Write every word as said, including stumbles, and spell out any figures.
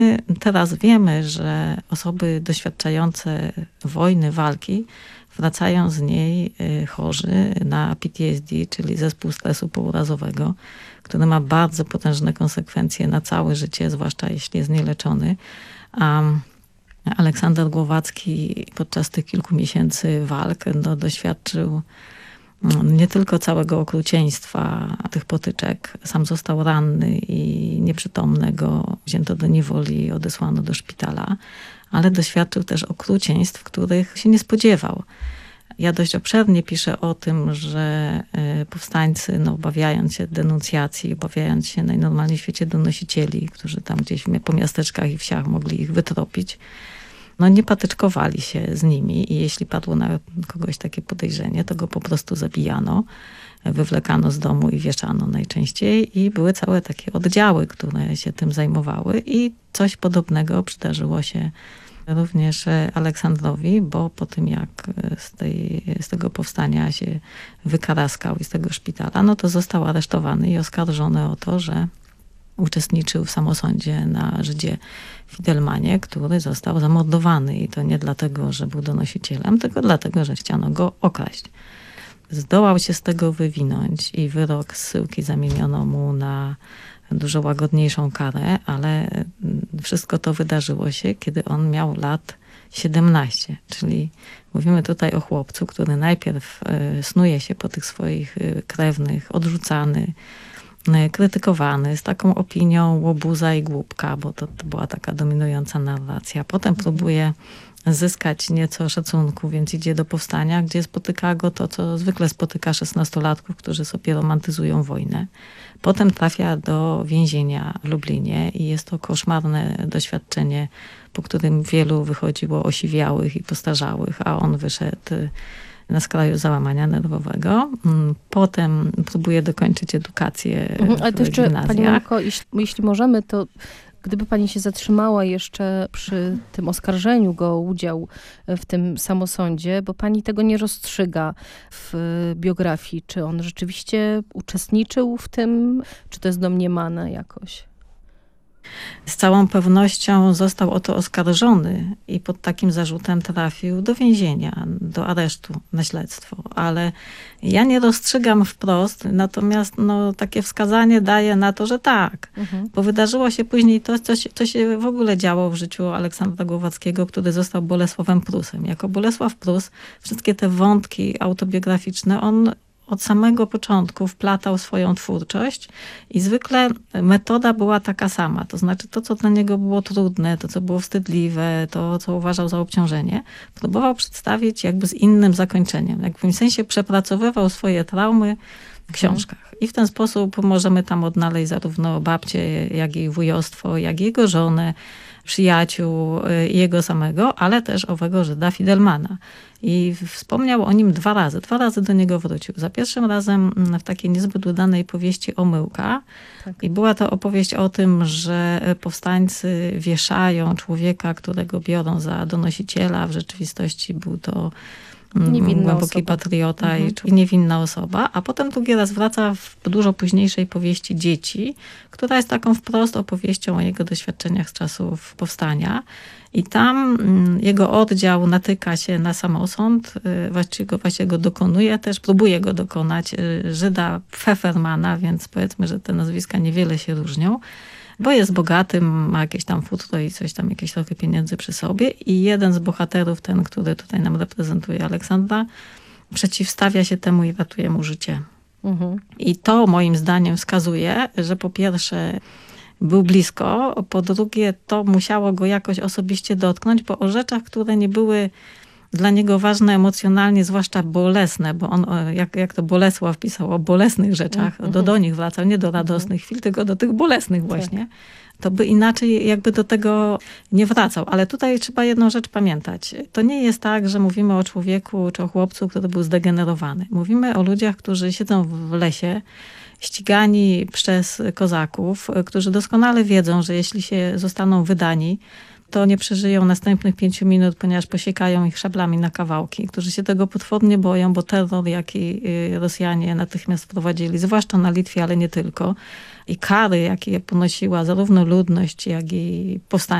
My teraz wiemy, że osoby doświadczające wojny, walki, wracają z niej chorzy na P T S D, czyli zespół stresu pourazowego, który ma bardzo potężne konsekwencje na całe życie, zwłaszcza jeśli jest nieleczony. A Aleksander Głowacki podczas tych kilku miesięcy walk no, doświadczył nie tylko całego okrucieństwa tych potyczek. Sam został ranny i nieprzytomny, go wzięto do niewoli i odesłano do szpitala, ale doświadczył też okrucieństw, których się nie spodziewał. Ja dość obszernie piszę o tym, że powstańcy, no, obawiając się denuncjacji, obawiając się najnormalniej w świecie donosicieli, którzy tam gdzieś po miasteczkach i wsiach mogli ich wytropić, no nie patyczkowali się z nimi i jeśli padło na kogoś takie podejrzenie, to go po prostu zabijano, wywlekano z domu i wieszano najczęściej i były całe takie oddziały, które się tym zajmowały i coś podobnego przydarzyło się również Aleksandrowi, bo po tym jak z, tej, z tego powstania się wykaraskał i z tego szpitala, no to został aresztowany i oskarżony o to, że uczestniczył w samosądzie na Żydzie Fidelmanie, który został zamordowany. I to nie dlatego, że był donosicielem, tylko dlatego, że chciano go okraść. Zdołał się z tego wywinąć i wyrok zsyłki zamieniono mu na dużo łagodniejszą karę, ale wszystko to wydarzyło się, kiedy on miał lat siedemnaście. Czyli mówimy tutaj o chłopcu, który najpierw snuje się po tych swoich krewnych, odrzucany, krytykowany, z taką opinią łobuza i głupka, bo to, to była taka dominująca narracja. Potem próbuje zyskać nieco szacunku, więc idzie do powstania, gdzie spotyka go to, co zwykle spotyka szesnastolatków, którzy sobie romantyzują wojnę. Potem trafia do więzienia w Lublinie i jest to koszmarne doświadczenie, po którym wielu wychodziło osiwiałych i postarzałych, a on wyszedł na skraju załamania nerwowego. Potem próbuje dokończyć edukację mhm, w ale to jeszcze, gimnazjach. Pani Moniko, jeśli, jeśli możemy, to gdyby pani się zatrzymała jeszcze przy tym oskarżeniu go o udział w tym samosądzie, bo pani tego nie rozstrzyga w biografii. Czy on rzeczywiście uczestniczył w tym, czy to jest domniemane jakoś? Z całą pewnością został o to oskarżony i pod takim zarzutem trafił do więzienia, do aresztu na śledztwo. Ale ja nie rozstrzygam wprost, natomiast no, takie wskazanie daje na to, że tak. Mhm. Bo wydarzyło się później to, co się, co się w ogóle działo w życiu Aleksandra Głowackiego, który został Bolesławem Prusem. Jako Bolesław Prus wszystkie te wątki autobiograficzne on od samego początku wplatał swoją twórczość i zwykle metoda była taka sama. To znaczy to, co dla niego było trudne, to, co było wstydliwe, to, co uważał za obciążenie, próbował przedstawić jakby z innym zakończeniem. Jak w tym sensie przepracowywał swoje traumy w książkach. I w ten sposób możemy tam odnaleźć zarówno babcię, jak i wujostwo, jak i jego żonę, przyjaciół i jego samego, ale też owego Żyda Fidelmana. I wspomniał o nim dwa razy. Dwa razy do niego wrócił. Za pierwszym razem w takiej niezbyt udanej powieści Omyłka. Tak. I była to opowieść o tym, że powstańcy wieszają człowieka, którego biorą za donosiciela. W rzeczywistości był to niewinna głęboki osoba. Patriota mhm. i niewinna osoba, a potem drugi raz wraca w dużo późniejszej powieści Dzieci, która jest taką wprost opowieścią o jego doświadczeniach z czasów powstania. I tam jego oddział natyka się na samosąd, właściwie go, właściwie go dokonuje też, próbuje go dokonać Żyda Pfeffermana, więc powiedzmy, że te nazwiska niewiele się różnią, bo jest bogatym, ma jakieś tam futro i coś tam, jakieś trochę pieniędzy przy sobie i jeden z bohaterów, ten, który tutaj nam reprezentuje Aleksandra, przeciwstawia się temu i ratuje mu życie. Mhm. I to moim zdaniem wskazuje, że po pierwsze był blisko, po drugie to musiało go jakoś osobiście dotknąć, bo o rzeczach, które nie były dla niego ważne emocjonalnie, zwłaszcza bolesne, bo on, jak, jak to Bolesław pisał o bolesnych rzeczach, mm-hmm. do, do nich wracał, nie do radosnych mm-hmm. chwil, tylko do tych bolesnych właśnie, tak. To by inaczej jakby do tego nie wracał. Ale tutaj trzeba jedną rzecz pamiętać. To nie jest tak, że mówimy o człowieku czy o chłopcu, który był zdegenerowany. Mówimy o ludziach, którzy siedzą w lesie, ścigani przez kozaków, którzy doskonale wiedzą, że jeśli się zostaną wydani, to nie przeżyją następnych pięciu minut, ponieważ posiekają ich szablami na kawałki, którzy się tego potwornie boją, bo terror, jaki Rosjanie natychmiast wprowadzili, zwłaszcza na Litwie, ale nie tylko, i kary, jakie ponosiła zarówno ludność, jak i powstańcy,